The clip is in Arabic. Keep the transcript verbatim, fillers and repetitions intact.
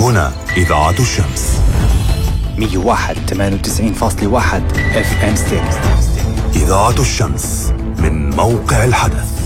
هنا إذاعة الشمس مية وواحد ثمانية وتسعين فاصلة واحد اف ام ستيريو. إذاعة الشمس من موقع الحدث.